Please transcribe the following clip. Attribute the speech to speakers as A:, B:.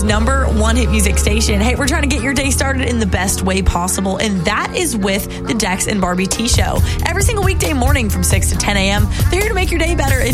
A: #1 hit music station. Hey, we're trying to get your day started in the best way possible, and that is with the Dex and Barbie T Show. Every single weekday morning from 6 to 10 a.m., they're here to make your day better.